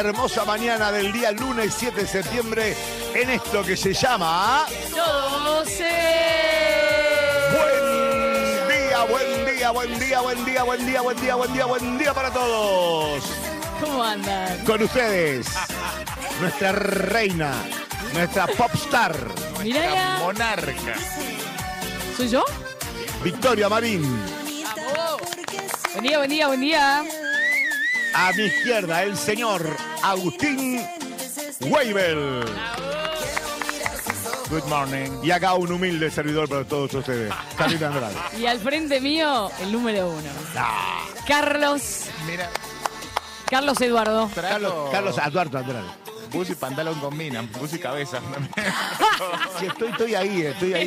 Hermosa mañana del día lunes 7 de septiembre en esto que se llama... 12. Buen día para todos. ¿Cómo andan? Con ustedes, nuestra reina, nuestra popstar, Mirá, monarca. ¿soy yo? Victoria Marín. Buen día, buen día. A mi izquierda, el señor Agustín Weibel. Good morning. Y acá un humilde servidor para todos ustedes, Carlita Andrade. Y al frente mío, el número 1. Ah, Carlos Eduardo. Carlos Eduardo Andrade. Bus y pantalón combinan, bus y cabeza. Sí, estoy ahí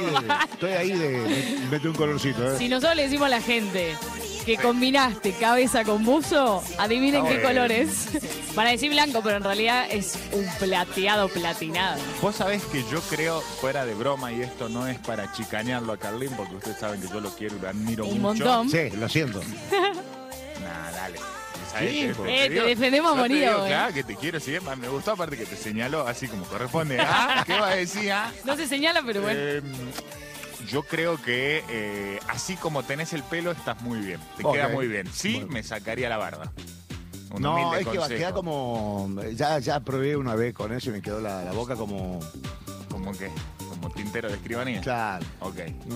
de meter un colorcito. Si nosotros le decimos a la gente que combinaste cabeza con buzo, adivinen qué colores. Van a decir blanco, pero en realidad es un plateado platinado. Vos sabés que yo creo, fuera de broma, y esto no es para chicanearlo a Carlín, porque ustedes saben que yo lo quiero y lo admiro Un mucho. montón. Sí, lo siento. Nah, dale. ¿Sabés Sí, qué? te defendemos a Yo te morir, digo, eh. claro, que te quiero, sí, me gustó aparte que te señaló así como corresponde. ¿Qué va a decir? No se señala, pero bueno. Yo creo que así como tenés el pelo, estás muy bien. Te queda muy bien. Sí, Bueno. me sacaría la barba. Un No, humilde es que va a consejo. quedar como... Ya probé una vez con eso y me quedó la boca como... ¿Cómo qué? ¿Como tintero de escribanía? Claro. Ok. Es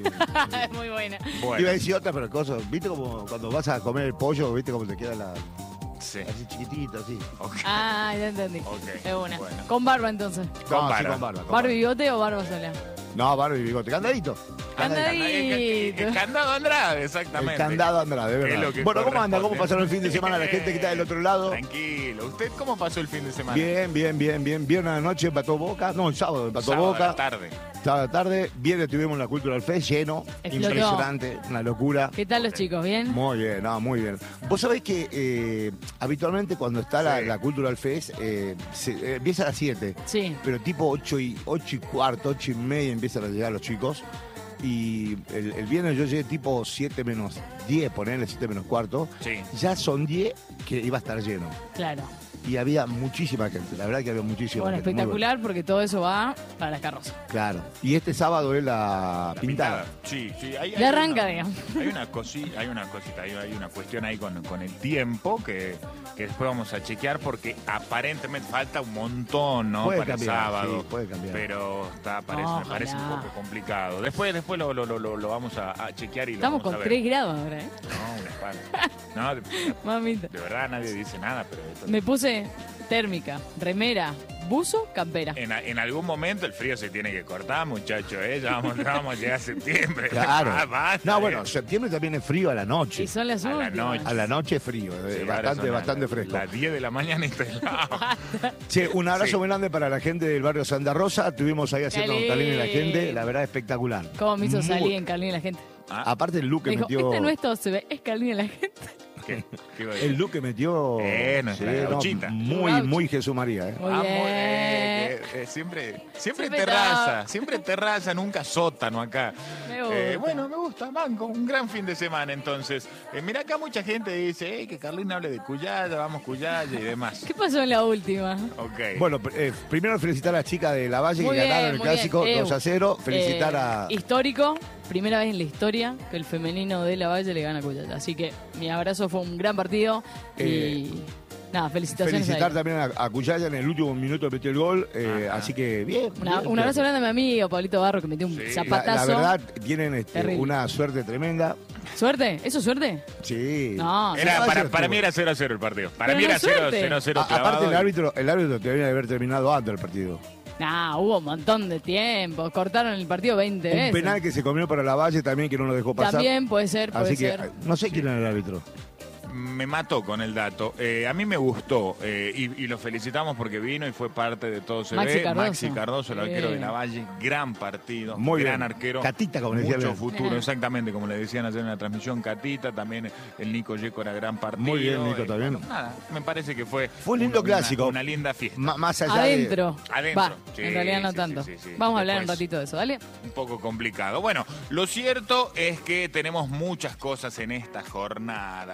muy buena. Iba a decir otra, pero cosas. ¿Viste como cuando vas a comer el pollo? ¿Viste cómo te queda Sí. así chiquitito, así? Ok. Ah, ya entendí. Ok, Es una. bueno. Con barba entonces. Con No, sí, barba. con barba. ¿Barba y bigote o barba sola? No, barba y bigote. Candadito. Candadito. El candado Andrade, exactamente. El candado Andrade, de Es verdad. lo que Bueno, ¿cómo anda? ¿Cómo corresponde. pasaron el fin de semana la gente que está del otro lado? Tranquilo. ¿Usted cómo pasó el fin de semana? Bien. Viernes a la noche empató Boca. No, el sábado empató Sábado a Boca. la tarde. Sábado a la tarde. Viernes tuvimos la Cultural Fest lleno. Explotó. Impresionante. Una locura. ¿Qué tal los chicos? ¿Bien? Muy bien, muy bien. Vos sabés que habitualmente cuando está Sí. la Cultural Fest empieza a las 7, Sí. pero tipo 8 y cuarto, 8 y media empiezan a llegar los chicos. Y el viernes yo llegué tipo 7 menos 10, ponerle 7 menos cuarto. Sí. Ya son 10 que iba a estar lleno. Claro. Y había muchísima gente, la verdad que había muchísima Bueno, gente. muy espectacular porque todo eso va para las carrozas. bueno. Claro. Y este sábado es la pintada. Sí. Hay Le arranca, digamos. Hay una cosita, hay una cuestión ahí con el tiempo que después vamos a chequear porque aparentemente falta un montón, ¿no? Puede para cambiar, el sábado. sí, puede cambiar. Pero me parece un Ojalá. poco complicado. Después lo vamos a chequear y Estamos lo vamos con a ver. 3 grados ahora, ¿eh? No, una espada. No, Mamita. de verdad nadie dice nada, pero esto... Me puse térmica, remera, buzo, campera. En algún momento el frío se tiene que cortar, muchachos, ¿eh? Ya vamos a llegar a septiembre. Claro. Basta, No, bueno, septiembre también es frío a la noche. Y son las A la últimas. noche. A la noche es frío, Sí, ahora son bastante fresco. Las 10 de la mañana y está helado. Che, un abrazo Sí. muy grande para la gente del barrio Santa Rosa. Estuvimos ahí haciendo Qué Carlín y la lindo. gente, la verdad espectacular. ¿Cómo me hizo Muy- salir en Carlín la gente? Aparte el look que Me dijo, metió. este no es todo se ve, es Carlín la gente. ¿Qué iba a decir? El look que metió. Nuestra gauchita. muy Jesús María, ¿eh? Muy bien. Siempre Siempre terraza, nunca sótano acá. Me gusta. Bueno, me gusta, banco, un gran fin de semana entonces. Mira, acá mucha gente dice que Carlín hable de Cuyaya, vamos Cuyaya y demás. ¿Qué pasó en la última? Ok. Bueno, primero felicitar a las chicas de La Valle Muy que ganaron bien, el muy clásico bien. 2-0. Felicitar a. Histórico, primera vez en la historia que el femenino de la Valle le gana a Cuyaya. Así que mi abrazo fue un gran partido y nada, felicitaciones Felicitar ahí. también a Cuyaya en el último minuto metió el gol. Ajá. Así que bien. Un abrazo grande a mi amigo Pablito Barro que metió un Sí. zapatazo. La verdad, tienen Terrible. una suerte tremenda. ¿Suerte? ¿Eso es suerte? Sí. No, Era, sí. para mí era 0-0 el partido. Para Pero mí no era es suerte. 0-0 Aparte clavado. el árbitro debería haber terminado antes del partido. nah, hubo un montón de tiempo. Cortaron el partido 20 Un veces. penal que se comió para La Valle también que no lo dejó pasar. También puede ser, puede Así que ser. no sé quién era el árbitro. Me mató con el dato. A mí me gustó y lo felicitamos porque vino y fue parte de todo se Maxi ve. Cardoso. Maxi Cardoso, el arquero Sí. de la Valle, gran partido, Muy gran bien. arquero. Catita, como le decían. Mucho futuro, exactamente, como le decían ayer en la transmisión, Catita, también el Nico Yeco era gran partido. Muy bien, Nico, también. Bueno, nada, me parece que fue un lindo clásico. Una linda fiesta. Más allá Adentro. Adentro. Va, Sí, en realidad no sí, tanto. sí, sí, sí. Vamos a hablar un Después- ratito de eso, ¿dale? Un poco complicado. Bueno, lo cierto es que tenemos muchas cosas en esta jornada,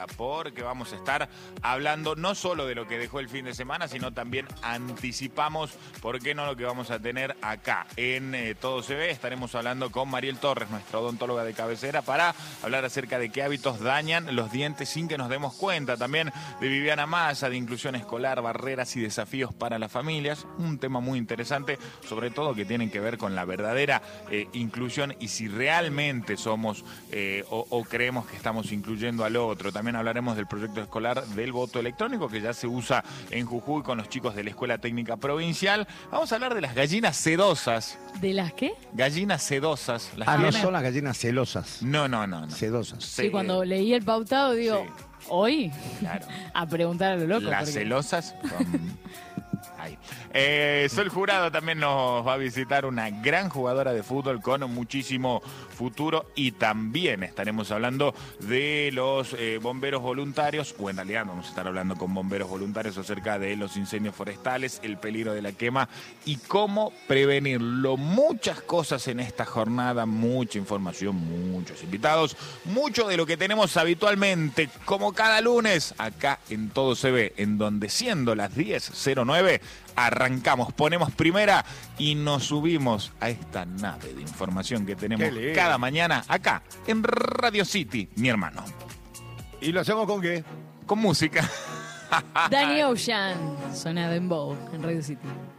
porque vamos a estar hablando no solo de lo que dejó el fin de semana, sino también anticipamos, ¿por qué no?, lo que vamos a tener acá en Todo Se Ve. Estaremos hablando con Mariel Torres, nuestra odontóloga de cabecera, para hablar acerca de qué hábitos dañan los dientes sin que nos demos cuenta. También de Viviana Massa, de inclusión escolar, barreras y desafíos para las familias. Un tema muy interesante, sobre todo que tienen que ver con la verdadera inclusión y si realmente somos o creemos que estamos incluyendo al otro. También hablaremos del proyecto escolar del voto electrónico que ya se usa en Jujuy con los chicos de la Escuela Técnica Provincial. Vamos a hablar de las gallinas sedosas. ¿De las qué? Gallinas sedosas. No son las gallinas celosas. No. Sedosas. Sí, cuando leí el pautado digo, Sí. hoy, Claro. a preguntar a lo loco. Las porque- celosas son... Ahí. Sol Jurado también nos va a visitar, una gran jugadora de fútbol con muchísimo futuro, y también estaremos hablando de los bomberos voluntarios, o en realidad vamos a estar hablando con bomberos voluntarios acerca de los incendios forestales, el peligro de la quema y cómo prevenirlo. Muchas cosas en esta jornada, mucha información, muchos invitados, mucho de lo que tenemos habitualmente, como cada lunes, acá en Todo Se Ve, en donde siendo las 10:09, arrancamos, ponemos primera y nos subimos a esta nave de información que tenemos cada mañana acá en Radio City, mi hermano. ¿Y lo hacemos con qué? Con música. Danny Ocean, suena Dembow en Radio City.